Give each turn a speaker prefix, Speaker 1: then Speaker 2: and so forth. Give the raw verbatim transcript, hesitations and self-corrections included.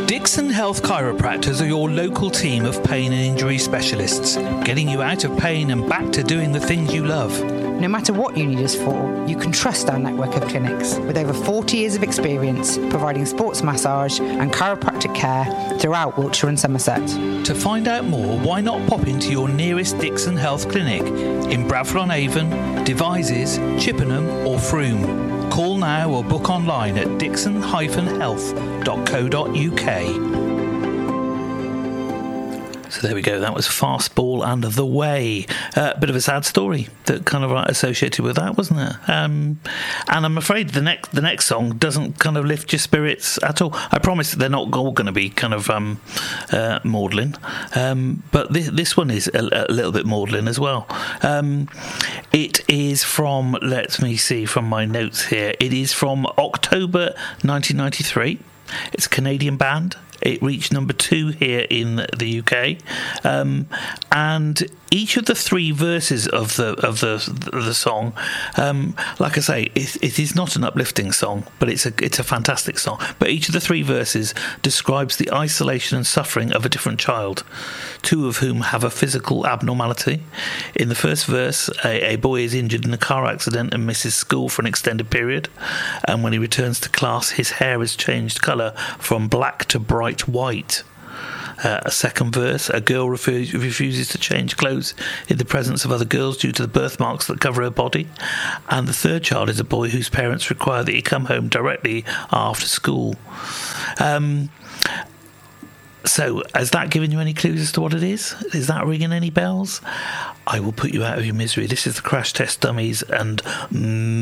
Speaker 1: Dixon Health Chiropractors are your local team of pain and injury specialists, getting you out of pain and back to doing the things you love.
Speaker 2: No matter what you need us for, you can trust our network of clinics with over forty years of experience providing sports massage and chiropractic care throughout Wiltshire and Somerset.
Speaker 1: To find out more, why not pop into your nearest Dixon Health clinic in Bradford-on-Avon, Devizes, Chippenham or Frome. Call now or book online at dixon dash health dot co dot uk. So there we go, that was Fastball and The Way. A uh, bit of a sad story that kind of uh, associated with that, wasn't it? Um, and I'm afraid the next the next song doesn't kind of lift your spirits at all. I promise that they're not all going to be kind of um, uh, maudlin, um, but this, this one is a, a little bit maudlin as well. Um, it is from, let me see from my notes here, it is from October nineteen ninety-three. It's a Canadian band. It reached number two here in the U K, um, and each of the three verses of the of the the song, um, like I say, it, it is not an uplifting song, but it's a it's a fantastic song. But each of the three verses describes the isolation and suffering of a different child, two of whom have a physical abnormality. In the first verse, a, a boy is injured in a car accident and misses school for an extended period, and when he returns to class, his hair has changed colour from black to bright white. Uh, a second verse, a girl refu- refuses to change clothes in the presence of other girls due to the birthmarks that cover her body. And the third child is a boy whose parents require that he come home directly after school. Um, so, has that given you any clues as to what it is? Is that ringing any bells? I will put you out of your misery. This is the Crash Test Dummies and... Mm,